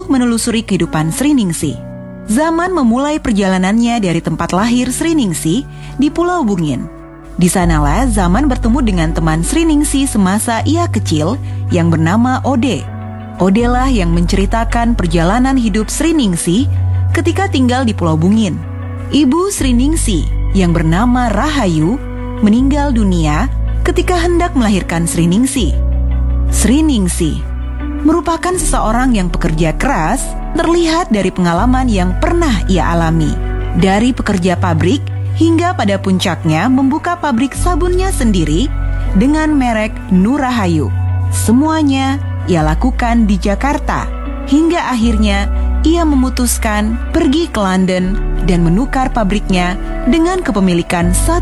menelusuri kehidupan Sri Ningsih. Zaman memulai perjalanannya dari tempat lahir Sri Ningsih di Pulau Bungin. Di sanalah Zaman bertemu dengan teman Sri Ningsih semasa ia kecil yang bernama Ode. Ode lah yang menceritakan perjalanan hidup Sri Ningsih ketika tinggal di Pulau Bungin. Ibu Sri Ningsih yang bernama Rahayu meninggal dunia ketika hendak melahirkan Sri Ningsih. Sri Ningsih merupakan seseorang yang pekerja keras, terlihat dari pengalaman yang pernah ia alami. Dari pekerja pabrik hingga pada puncaknya membuka pabrik sabunnya sendiri dengan merek Nurahayu. Semuanya ia lakukan di Jakarta, hingga akhirnya ia memutuskan pergi ke London dan menukar pabriknya dengan kepemilikan 1%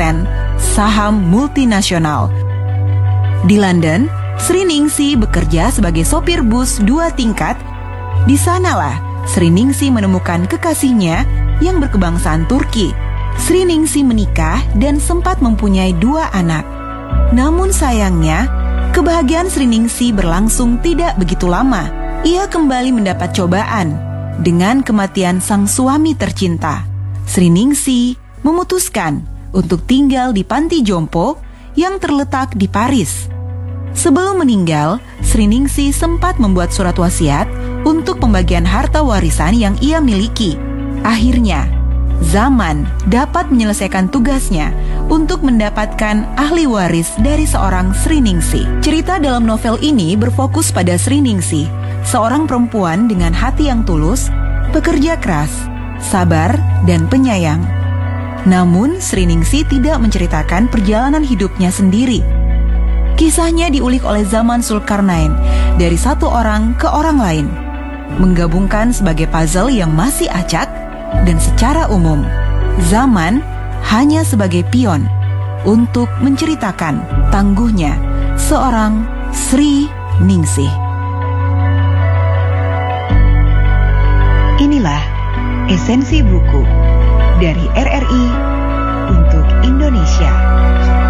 saham multinasional. Di London, Sri Ningsih bekerja sebagai sopir bus 2 tingkat. Di sanalah Sri Ningsih menemukan kekasihnya yang berkebangsaan Turki. Sri Ningsih menikah dan sempat mempunyai 2 anak. Namun sayangnya, kebahagiaan Sri Ningsih berlangsung tidak begitu lama. Ia kembali mendapat cobaan dengan kematian sang suami tercinta. Sri Ningsih memutuskan untuk tinggal di panti jompo yang terletak di Paris. Sebelum meninggal, Sri Ningsih sempat membuat surat wasiat untuk pembagian harta warisan yang ia miliki. Akhirnya, Zaman dapat menyelesaikan tugasnya untuk mendapatkan ahli waris dari seorang Sri Ningsih. Cerita dalam novel ini berfokus pada Sri Ningsih, seorang perempuan dengan hati yang tulus, pekerja keras, sabar, dan penyayang. Namun, Sri Ningsih tidak menceritakan perjalanan hidupnya sendiri. Kisahnya diulik oleh Zaman Zulkarnain dari satu orang ke orang lain, menggabungkan sebagai puzzle yang masih acak, dan secara umum, Zaman hanya sebagai pion untuk menceritakan tangguhnya seorang Sri Ningsih. Inilah esensi buku dari RRI untuk Indonesia.